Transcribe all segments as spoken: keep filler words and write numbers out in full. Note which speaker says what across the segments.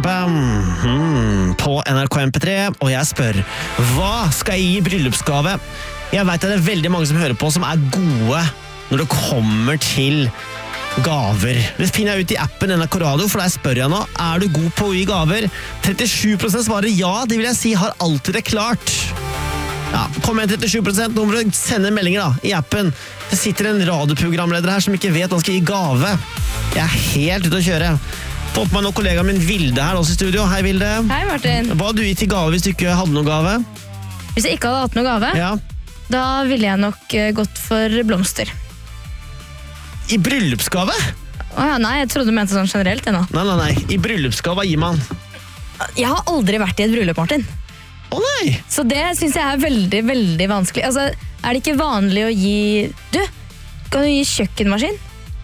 Speaker 1: Bam hmm, på N R K M P tre, og jeg spør, hva skal jeg gi i bryllupsgave? Jeg vet at det er veldig mange som hører på som er gode når det kommer til gaver. Det finner jeg ut i appen N R K Radio, for der spør jeg nå, er du god på å gi gaver? trettisju prosent svarer ja, det vil jeg si har alltid det klart. Ja, kom igjen trettisju prosent, nå må du sende meldinger da, i appen. Det sitter en radioprogramleder her som ikke vet hva han skal gi gave. Jeg er helt ute å kjøre. Fått meg noen kollegaer min Vilde her også i studio. Hei Vilde.
Speaker 2: Hei Martin.
Speaker 1: Hva hadde du gitt til gave hvis du ikke hadde noen gave?
Speaker 2: Hvis jeg ikke hadde hatt noen gave,
Speaker 1: Ja.
Speaker 2: da ville jeg nok eh, gått for blomster.
Speaker 1: I bryllupsgave?
Speaker 2: Åja, nei, jeg trodde du mente sånn generelt ennå.
Speaker 1: Nei, nei, nei. I bryllupsgave, hva gir man?
Speaker 2: Jeg har aldri vært i et bryllup, Martin.
Speaker 1: Å nei!
Speaker 2: Så det synes jeg er veldig, veldig vanskelig. Altså, er det ikke vanlig å gi... Du, kan du gi kjøkkenmaskin?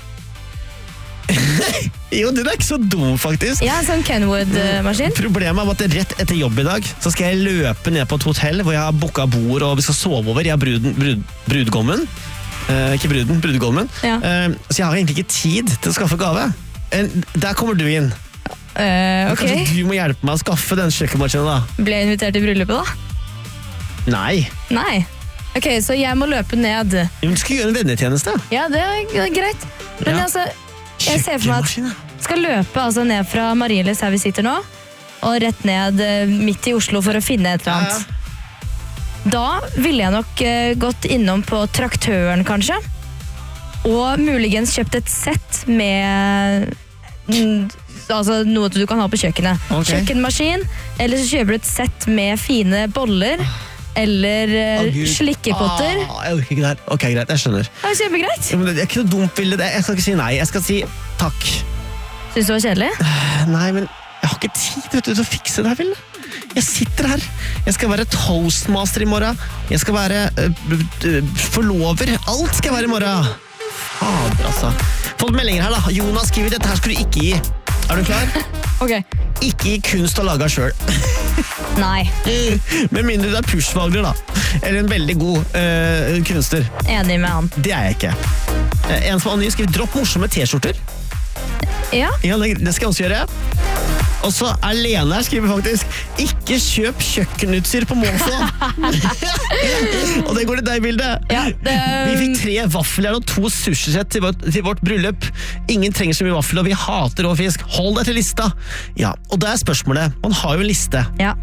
Speaker 1: Jo, det er ikke så dum faktisk.
Speaker 2: Ja, en sånn Kenwood-maskin.
Speaker 1: Problemet er at rett etter jobb i dag så skal jeg løpe ned på et hotell hvor jeg har booket bord og vi skal sove over. Jeg har bruden, brud, brudgommen. Eh, ikke bruden, brudgommen.
Speaker 2: Ja.
Speaker 1: Eh, så jeg har egentlig ikke tid til å skaffe gave. Eh, der kommer du inn.
Speaker 2: Uh, ok.
Speaker 1: Kanskje du må hjelpe meg å skaffe den kjøkkenmaskinen da?
Speaker 2: Ble jeg invitert til bryllupet da?
Speaker 1: Nei.
Speaker 2: Nei. Ok, så jeg må løpe ned.
Speaker 1: Du skal gjøre en vennetjeneste.
Speaker 2: Ja, det er det er greit. Men
Speaker 1: Ja.
Speaker 2: altså, jeg ser for meg
Speaker 1: Kjøkkenmaskin, ja.
Speaker 2: at jeg skal løpe altså, ned fra Marienlyst her vi sitter nå, og rett ned eh, midt i Oslo for å finne et eller annet. Da ville jeg nok eh, gått innom på traktøren kanskje, og muligens kjøpt et sett med mm, altså noe du kan ha på kjøkkenet.
Speaker 1: Ok.
Speaker 2: Kjøkkenmaskin, eller så kjøper du et sett med fine boller, eller eh,
Speaker 1: Å, Gud.
Speaker 2: slikkepotter.
Speaker 1: Ah, jeg orker ikke det her. Ok, greit, jeg skjønner.
Speaker 2: Det er kjempegreit.
Speaker 1: Ja, men det er ikke noe dumt bilde. det. Jeg skal ikke si nei. Jeg skal si takk.
Speaker 2: Synes du det var kjedelig?
Speaker 1: Nei, men jeg har ikke tid vet du, til å fikse det her, Ville. Jeg sitter her. Jeg skal være toastmaster i morgen. Jeg skal være øh, øh, forlover. Alt skal jeg være i morgen. Fader, altså. Fått meldinger her, da. Jonas skriver, dette her skulle du ikke gi. Er du klar?
Speaker 2: Ok.
Speaker 1: Ikke gi kunst å lage selv.
Speaker 2: Nei,
Speaker 1: Med mindre du er pushvagler, da. Eller en veldig god øh, kunstner.
Speaker 2: enig med han.
Speaker 1: Det er jeg ikke. Eh, En som har ny skriver, dropp morsomme t-skjorter.
Speaker 2: Ja,
Speaker 1: Ja, det det skal jeg også gjøre. Og så er Lene her skriver faktisk, ikke kjøp kjøkkenutstyr på måfå. Og det går til deg, Vilde.
Speaker 2: Ja, det-
Speaker 1: Vi fikk tre vaffeljern og to sushisett til, vårt- til vårt bryllup. Ingen trenger så mye vaffel, og vi hater rå fisk. Hold deg til lista. Ja, og da er spørsmålet, man har jo en liste.
Speaker 2: ja.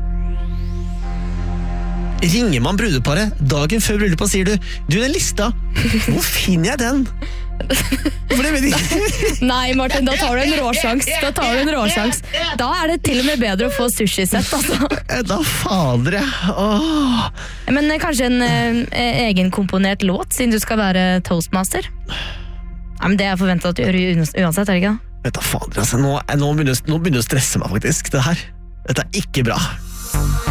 Speaker 1: Ringer man brudeparet dagen før bryllupet og sier du, du, den lista, hvor finner jeg den? For det vet jeg ikke.
Speaker 2: Nei, Martin, da tar du en råsjans. Da tar du en råsjans. Da er det til og med bedre å få sushisett, altså.
Speaker 1: Da fader jeg. Åh.
Speaker 2: Men eh, kanskje en eh, egenkomponert låt, siden du skal være toastmaster? Nei, men det er forventet at du gjør uans- uansett, er det ikke da?
Speaker 1: Vet du, fader, altså, nå, nå, begynner, nå begynner det å stresse meg faktisk, det her. Dette er ikke bra.